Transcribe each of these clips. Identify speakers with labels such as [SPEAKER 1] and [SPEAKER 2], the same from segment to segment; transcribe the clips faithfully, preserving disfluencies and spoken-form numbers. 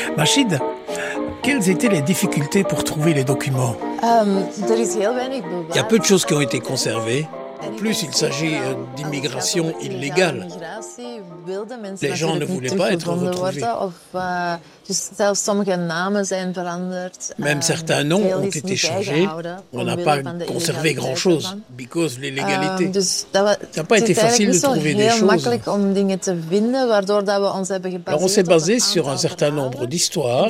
[SPEAKER 1] Machid, quelles étaient les difficultés pour trouver les documents?
[SPEAKER 2] Um, er is heel weinig bewaard.
[SPEAKER 3] Il y a peu de choses qui ont été conservées. En plus, il s'agit d'immigration illégale. Les gens ne voulaient pas être retrouvés. Même certains noms ont été changés. On n'a pas conservé grand-chose, because l'illégalité. Ça n'a pas été facile de trouver des choses. Alors on s'est basé sur un certain nombre d'histoires.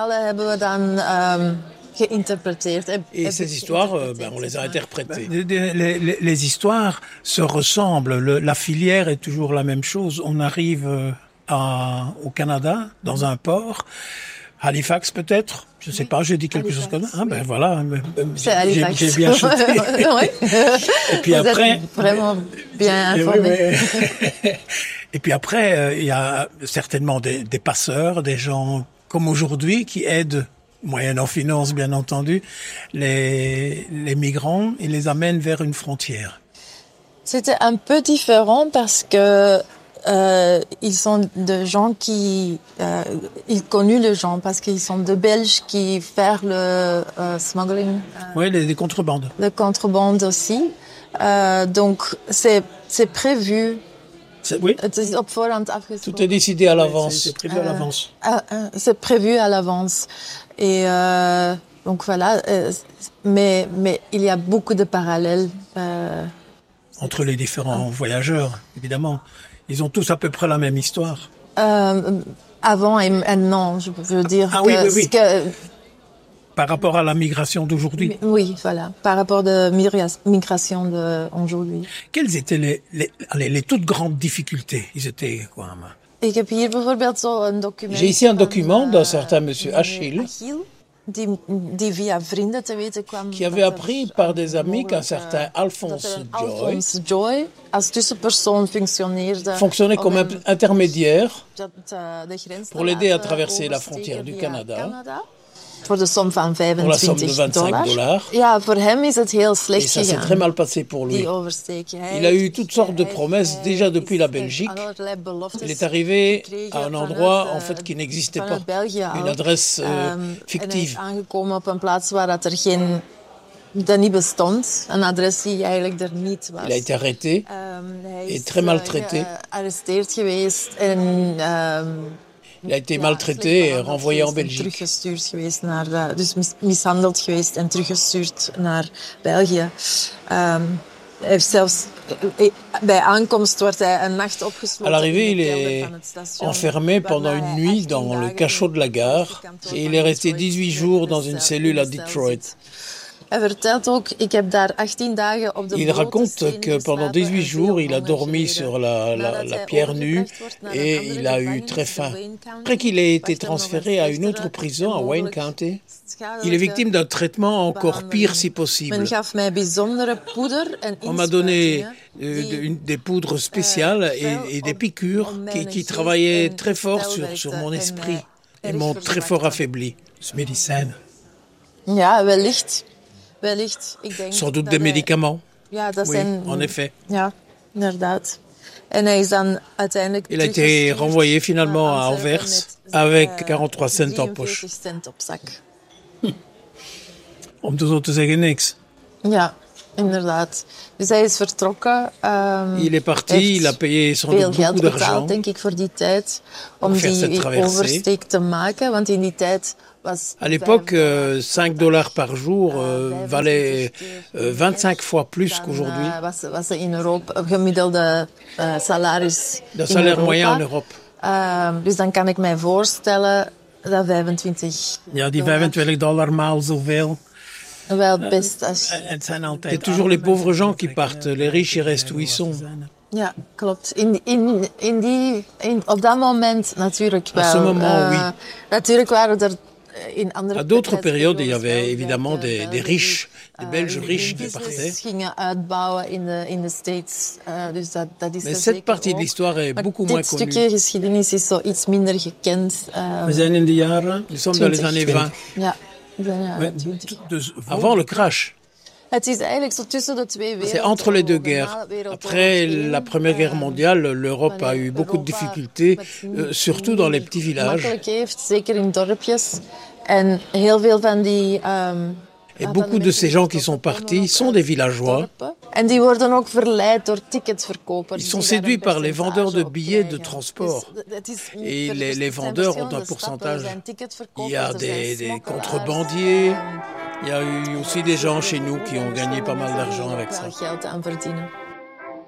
[SPEAKER 3] Et ces histoires, euh, ben, on les a interprétées.
[SPEAKER 1] Les, les, les, les histoires se ressemblent. Le, la filière est toujours la même chose. On arrive à, au Canada, dans un port, Halifax peut-être. Je ne sais pas, j'ai dit quelque Halifax, chose comme ça. Ah, ben voilà, j'ai, j'ai bien chuté. Et puis
[SPEAKER 2] Vous
[SPEAKER 1] après,
[SPEAKER 2] êtes vraiment bien informé.
[SPEAKER 1] Et puis après, euh, il y a certainement des, des passeurs, des gens comme aujourd'hui qui aident, moyennant finance bien entendu, les, les migrants et les amènent vers une frontière.
[SPEAKER 2] C'était un peu différent parce que euh, ils sont des gens qui euh, ils connus les gens parce qu'ils sont de Belges qui font le euh, smuggling. Euh,
[SPEAKER 1] oui, les, les contrebandes.
[SPEAKER 2] Le contrebande aussi. Euh, donc c'est c'est prévu.
[SPEAKER 1] C'est, oui.
[SPEAKER 3] Tout est décidé à l'avance.
[SPEAKER 1] C'est, c'est prévu à l'avance.
[SPEAKER 2] Euh, euh, c'est prévu à l'avance. Et euh, donc voilà. Euh, mais mais il y a beaucoup de parallèles. Euh,
[SPEAKER 1] Entre les différents ah. voyageurs, évidemment. Ils ont tous à peu près la même histoire.
[SPEAKER 2] Euh, avant et maintenant, je veux dire.
[SPEAKER 1] Ah
[SPEAKER 2] que,
[SPEAKER 1] oui, oui, oui.
[SPEAKER 2] Que,
[SPEAKER 1] par rapport à la migration d'aujourd'hui.
[SPEAKER 2] Oui, voilà. Par rapport à la migration d'aujourd'hui.
[SPEAKER 1] Quelles étaient les, les, les, les toutes grandes difficultés? Ils étaient quoi?
[SPEAKER 3] J'ai ici un document d'un certain monsieur Achille, qui avait appris par des amis qu'un certain Alphonse Joy fonctionnait comme intermédiaire pour l'aider à traverser la frontière du Canada.
[SPEAKER 2] Pour la somme
[SPEAKER 3] van vingt-cinq dollars.
[SPEAKER 2] Ja, voor hem is het heel slecht
[SPEAKER 3] Et ça s'est très mal passé pour lui. Il a eu toutes sortes de promesses déjà depuis la Belgique. Il est arrivé à un endroit en fait qui n'existait pas, une adresse euh, fictive. Il a été arrêté et très maltraité. Il a été maltraité et renvoyé en Belgique. À l'arrivée, il est enfermé pendant une nuit dans le cachot de la gare et il est resté dix-huit jours dans une cellule à Detroit. Il raconte que pendant dix-huit jours, il a dormi sur la, la, la pierre nue et il a eu très faim. Après qu'il ait été transféré à une autre prison, à Wayne County, il est victime d'un traitement encore pire si possible. On m'a donné euh, une, des poudres spéciales et, et des piqûres qui, qui travaillaient très fort sur, sur mon esprit et m'ont très fort affaibli. Ce médecin.
[SPEAKER 2] Ja, wellicht.
[SPEAKER 1] Sans doute des médicaments.
[SPEAKER 2] Ja, dat
[SPEAKER 1] oui,
[SPEAKER 2] zijn,
[SPEAKER 1] en effet.
[SPEAKER 2] Ja, inderdaad. En hij is dan uiteindelijk
[SPEAKER 1] Il a été renvoyé finalement à Anvers avec quarante-trois cents en poche. Hm. Om dus zo te zeggen niks.
[SPEAKER 2] Ja, inderdaad. Dus hij is vertrokken. Um,
[SPEAKER 1] il est parti, il a payé sans doute beaucoup d'argent.
[SPEAKER 2] Betaald, denk ik, voor die tijd. Om die oversteek te maken. Want in die tijd...
[SPEAKER 1] À l'époque, euh, cinq dollars par jour euh, valait euh, vingt-cinq fois plus qu'aujourd'hui. Le salaire moyen en Europe.
[SPEAKER 2] Dus dan kan ik mij voorstellen dat vijfentwintig...
[SPEAKER 1] Ja, die vijfentwintig dollar maal zoveel.
[SPEAKER 2] Wel best als...
[SPEAKER 1] Het zijn altijd... C'est toujours les pauvres gens qui partent. Les riches, ils restent où ils sont.
[SPEAKER 2] Ja, klopt. In, in, in die, in, op dat moment natuurlijk wel.
[SPEAKER 1] À ce moment,
[SPEAKER 2] uh,
[SPEAKER 1] oui.
[SPEAKER 2] Natuurlijk waren er...
[SPEAKER 1] À d'autres périodes, il y avait évidemment des, des riches, des Belges riches qui partaient. Mais cette partie de l'histoire est beaucoup moins connue.
[SPEAKER 2] We
[SPEAKER 1] zijn in de jaren, nous sommes dans les années vingt.
[SPEAKER 2] Ja.
[SPEAKER 1] Ouais, avant le crash.
[SPEAKER 3] C'est entre les deux guerres. Après la Première Guerre mondiale, l'Europe a eu beaucoup de difficultés, euh, surtout dans les petits villages. Et beaucoup de ces gens qui sont partis sont des villageois. Ils sont séduits par les vendeurs de billets de transport. Et les, les vendeurs ont un pourcentage. Il y a des, des contrebandiers. Il y a eu aussi des gens chez nous qui ont gagné pas mal d'argent avec ça.